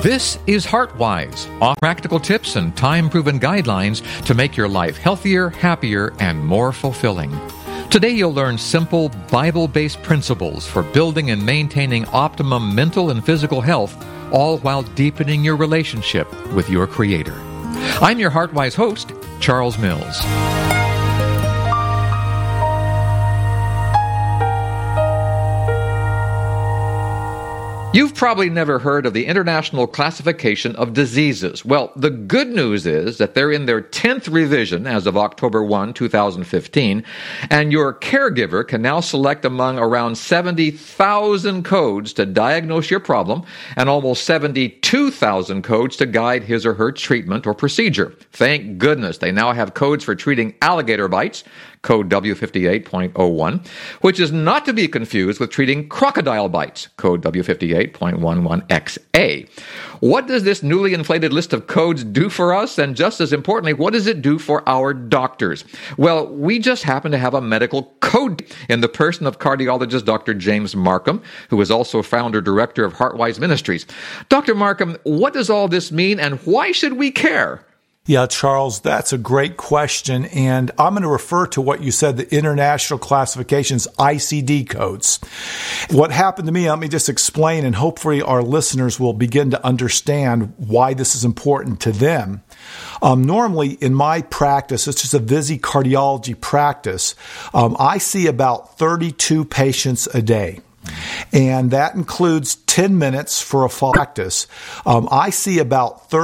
This is HeartWise, off practical tips and time-proven guidelines to make your life healthier, happier, and more fulfilling. Today you'll learn simple, Bible-based principles for building and maintaining optimum mental and physical health, all while deepening your relationship with your Creator. I'm your HeartWise host, Charles Mills. You've probably never heard of the International Classification of Diseases. Well, the good news is that they're in their 10th revision as of October 1, 2015, and your caregiver can now select among around 70,000 codes to diagnose your problem and almost 72,000 codes to guide his or her treatment or procedure. Thank goodness they now have codes for treating alligator bites, code W58.01, which is not to be confused with treating crocodile bites, code W58.11XA. What does this newly inflated list of codes do for us? And just as importantly, what does it do for our doctors? Well, we just happen to have a medical code in the person of cardiologist Dr. James Markham, who is also founder-director of HeartWise Ministries. Dr. Markham, what does all this mean and why should we care? Yeah, Charles, that's a great question. And I'm going to refer to what you said, the International Classification's ICD codes. What happened to me, let me just explain, and hopefully our listeners will begin to understand why this is important to them. Normally, in my practice, it's just a busy cardiology practice, I see about 32 patients a day. And that includes 10 minutes for a practice. I see about 30